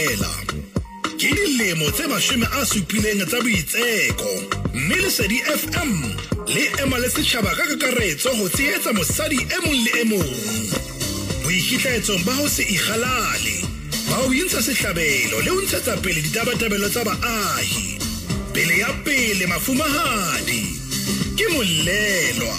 ke dilemo tse 70 tsa boitseko mme Lesedi FM le ema le setjhaba ka kakaretso ho tshehetsa mosadi e mong le e mong boikitlaetsong ba ho se ikgalale ba ho intsha sehlabelo le ho ntshetsa pele ditabatabelo tsa baahi pele ya pele mafumahadi ke Molelwa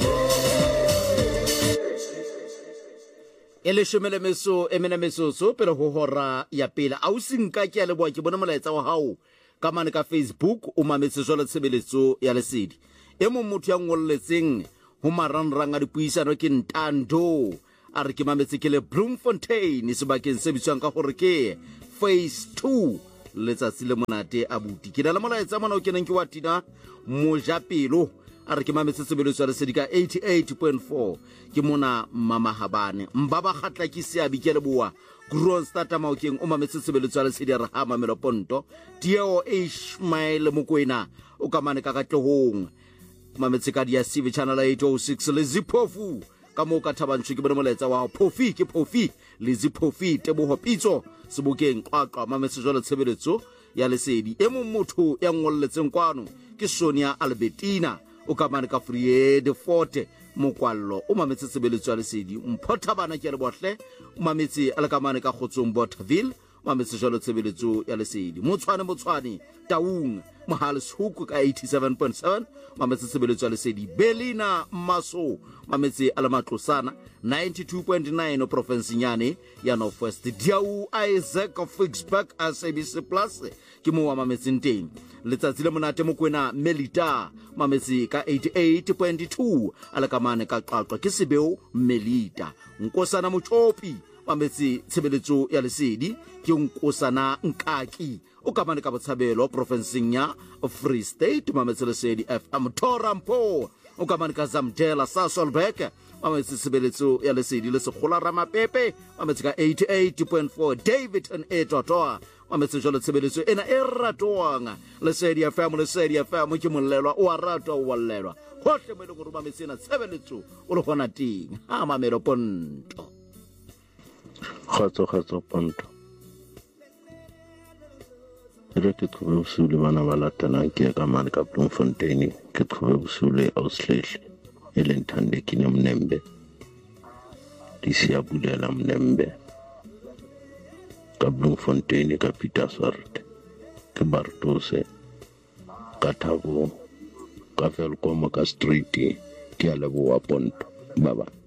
ele shomele meso emena mesoso pele ho hora ya pele au sinka ke ya leboa ke bona molaetsa wa hao ka mane ka Facebook o mametse jwale tshebeletso ya Lesedi e mong motho ya ngolletseng ho marangrang a dipuisano ke Ntando a re ke mametse ke le Bloemfontein sebakeng se bitswang ka hore ke phase 2 letsatsi le monate abuti ke na le molaetsa mona o keneng ke wa Tina Mojapelo a re ke mametse tshebeletso ya Lesedi ka 88.4 ke mona Mama Habane mbaba khatla ke seabi ke leboa Gron Starter Maokeng o mametse tshebeletso ya Lesedi ya re ha Mamelo Ponto Tieo Ishmael Mokoena o ka mane ka katlehong mametse ka dia CV channel 806 le Ziphofu ka mo ka thabantshwe ke bona molaetsa wa Phofi ke Phofi le Ziphofi teboho pitso sebokeng qwaqwa mametse jwale tshebeletso ya Lesedi e mong motho ya ngolletseng kwano ke Sonia Albertina o ka mane ka Free de Forte mokwallo o mametse tshebeletso ya Lesedi mphotha bana ke le bohle o mametse a le ka mane ka Kgotsong Bothaville mametse jalo tshebeletso ya Lesedi motshwane Taung Mohaleshoek ka 87.7 mametse tshebeletso ya Lesedi Belina Maso mametse a le matlosana 92.9 o province nyane ya Northwest Diau Isaac Fixback SABC Plus ke mo wa mametseng teng letsatsi le monate Mokoena Melita mametse ka 88.2 a le ka mane ka qaqwa ke Sebeo Melita Nkosana Mochopi mametse tshebeletso ya Lesedi ke Nkosana Nkaki o ka mane ka Botshabelo province ya Free State mametse Lesedi FM Thorampo o ka mane ka Zamdela Sasolburg mametse tshebeletso ya Lesedi le Sekgola Ramapepe mametse ka 88.4 David and Etotoa mametse jalo tshebeletso ena e ratwang Lesedi FM ke Molelwa o a ratwa o wallelwa hohle mo le go mametse na tshebeletso o le gona ting ha Mamelo Ponto Khatso Ponto re ke tlobe usule bana ba latana ke ka mane ka Bloemfontein ke tlobe usule Auslehle elentande ke ne Mnembe disiabulela Mnembe ka Bloemfontein ka Pietersburg ke Bartose ka Thabo ka Velkom ka Street ke a leboa Ponto baba